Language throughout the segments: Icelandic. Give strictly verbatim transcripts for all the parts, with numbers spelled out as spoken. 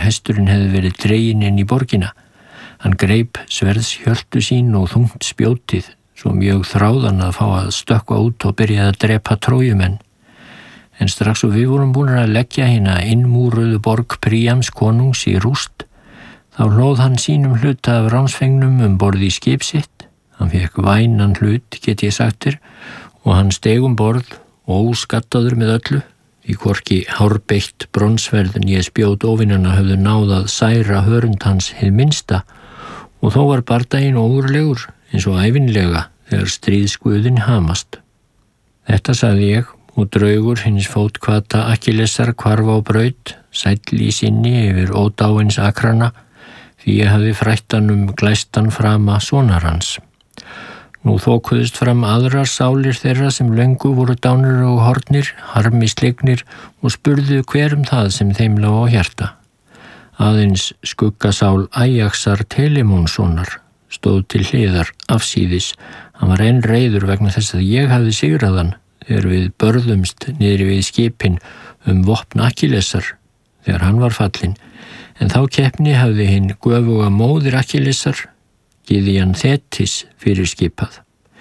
hesturinn hefði verið dreginn inn í borgina. Hann greip sverðshjöltu sín og þungt spjótið, svo mjög þráðan að fá að stökkva út og byrjaði að drepa Trójumenn. En strax og við vorum búin að leggja hina innmúruðu borg Príams konungs í rúst, þá hlóð hann sínum hluta af ránsfengnum um borð í skip sitt. Hann fékk vænan hlut, get ég sagt þér, og hann steig um borð og óskattaður með öllu, í hvorki hárbeitt bronsverðin ég spjót óvinnana höfðu náð að særa hörund hans hið minnsta, og þó var bardaginn ógurlegur eins og ævinlega þegar stríðsguðin hamast. Þetta sagði ég, og draugur hins fótkvata Akkillesar hvarf á braut, sæll í sinni yfir ódáins akrana, því ég hafði frætt hann um glæstan frama sonar hans. Nú þókuðust fram aðrar sálir þeirra sem löngu voru dánir og hornir, harmi slegnir og spurðu hver um það sem þeim lá á hjarta. Aðeins skuggasál Ajaxar Telemónssonar stóð til hliðar afsíðis. Hann var enn reiður vegna þess að ég hafði sigrað hann þegar við börðumst niðri við skipin um vopn Akkillesar þegar hann var fallinn, en þá keppni hafði hinn göfuga móðir Akkillesar, Gyðjan Þetis, fyrir skipað.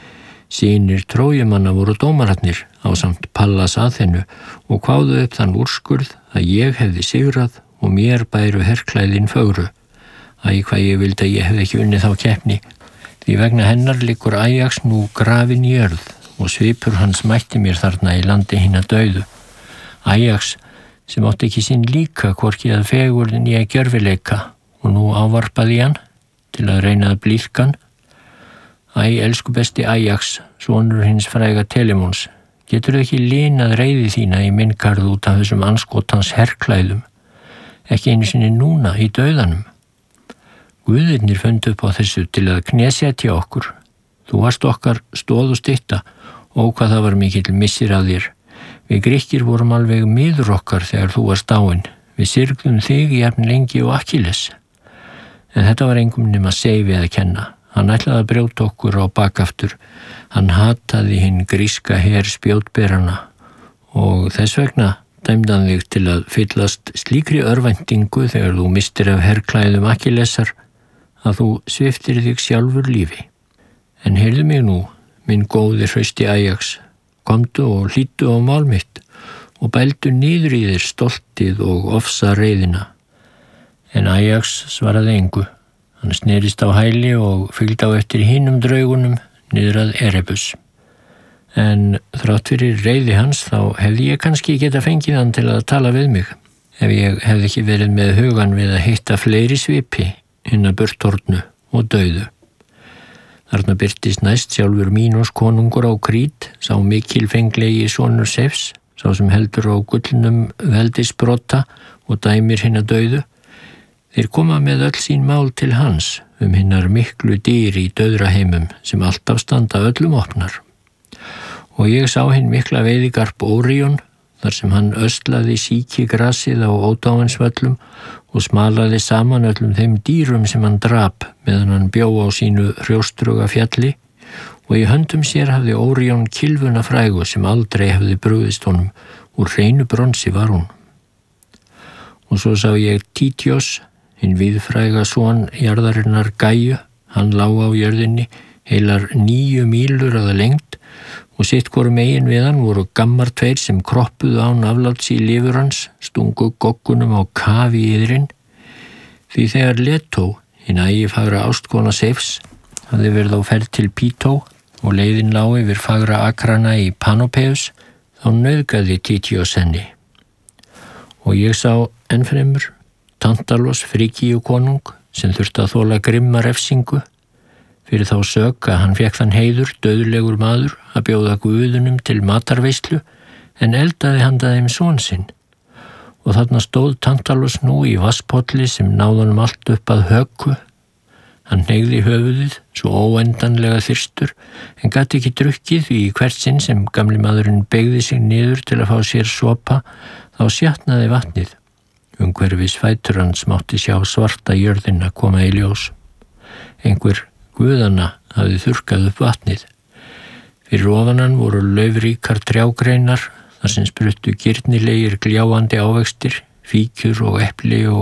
Synir Trójumanna voru dómararnir ásamt Pallas Aþenu og kváðu upp þann úrskurð að ég hefði sigrað og mér bæru herklæðin fögru. Æ, hvað ég vildi að ég hefði ekki unnið þá keppni, því vegna hennar liggur Ajax nú grafin í jörð og svipur hans mætti mér þarna í landi hinna dauðu. Ajax sem átti ekki sinn líka hvorki að fegurðin í að gjörfileika, og nú ávarpaði hann til að reyna að blíðka hann. Æ, elsku besti Ajax, sonur hins fræga Telemóns, getur ekki linað reiði þína í minn garð út af þessum anskotans herklæðum, ekki einu sinni núna í dauðanum. Guðirnir fundu upp á þessu til að knésetja okkur. Þú varst okkar stóð og stytta, og hvað það var mikill missir af þér. Við Grikkir vorum alveg miður okkar þegar þú varst dáinn. Við syrgðum þig jafn lengi og Akkilles. En þetta var engum nema Seifi að kenna. Hann ætlaði að brjóta okkur á bakaftur. Hann hataði hinn gríska her spjótberana og þess vegna dæmdi hann þig til að fyllast slíkri örvæntingu þegar þú mistir af herklæðum Akkillesar að þú sviptir þig sjálfur lífi. En heyrðu mig nú, minn góði hrausti Ajax, komdu og hlýddu á mál mitt og bældu niður í þér stoltið og ofsa reiðina. En Ajax svaraði engu. Hann snerist á hæli og fylgdi á eftir hinum draugunum niður að Erebus. En þrátt fyrir reiði hans þá hefði ég kannski geta fengið hann til að tala við mig, ef ég hefði ekki verið með hugan við að hitta fleiri svipi hinna burtornu og dauðu. Þarna birtist næst sjálfur Mínos konungur á Krít, sá mikilfenglegi sonur Sefs, sá sem heldur á gullnum veldisbrotta og dæmir hinna dauðu. Þeir koma með öll sín mál til hans um hinnar miklu dyr í dauðraheimum sem alltaf standa öllum opnar. Og ég sá hinn mikla veiðigarp Óríon, þar sem hann öslaði síki grasið á ódáinsvöllum og smalaði saman öllum þeim dýrum sem hann drap meðan hann bjó á sínu hrjóstruga fjalli, og í höndum sér hafði Óríon kylfuna frægu sem aldrei hafði brugðist honum, úr hreinu bronsi var hún. Og svo sá ég Títios, hinn víðfræga son jarðarinnar Gæju, hann lá á jörðinni heilar níu mílur að lengd og sitt hvoru megin við hann voru gammar tveir sem kroppuðu án afláts í lifur hans, stungu goggunum á kaf í yðrin, því þegar Letó, hinn ægifagra ástkona Sefs, hafði verið á ferð til Pító og leiðin lá yfir fagra akrana í Panopeus, þá nauðgaði Títios henni. Og ég sá ennfremur Tantalos Fríkíu konung sem þurfti að þola grimma refsingu fyrir þá sök að hann fékk þann heiður, dauðlegur maður, að bjóða guðunum til matarveislu en eldaði handa þeim son sinn. Og þarna stóð Tantalos nú í vasspolli sem náði honum allt upp að höku. Hann hneigði höfuðið, svo óendanlega þyrstur, en gat ekki drukkið því í hvert sinn sem gamli maðurinn beygði sig niður til að fá sér sopa, þá sjatnaði vatnið. Umhverfis fætur hans mátti sjá svarta jörðina koma í ljós. Einhver guðanna hafði þurrkað upp vatnið. Fyrir ofan hann voru laufríkar trjágreinar, þar sem spruttu girnilegir gljáandi ávextir, fíkjur og epli og